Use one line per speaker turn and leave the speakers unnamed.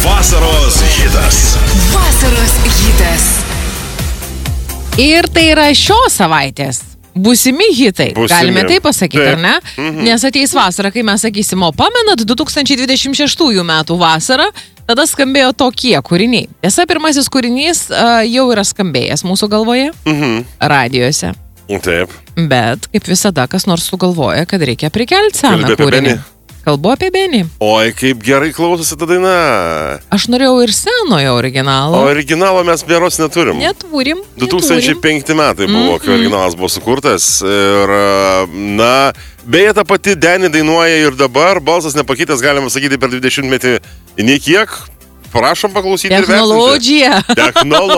Vasaros hitas.
Vasaros hitas.
Ir tai yra šios savaitės būsimi hitai. Galime tai pasakyti, ar ne? Nes ateis vasara, kai mes sakysim, o pamenat 2026 metų vasarą, tada skambėjo tokie kūriniai. Tiesa, pirmasis kūrinys jau yra skambėjęs mūsų galvoje, radijose.
Taip.
Bet, kaip visada, kas nors sugalvoja, kad reikia prikelti seną kūrinį. Kalbu apie Benį.
Oi, kaip gerai klausosi ta daina.
Aš norėjau ir senojo originalo.
O originalo mes beros neturim.
Neturim.
2005 metai buvo, kai originalas buvo sukurtas. Ir, na, beje, ta pati Denį dainuoja ir dabar. Balsas nepakitęs, galima sakyti, per 20 metį nei kiek. Prašom paklausyti ir vertinti.
Technologija.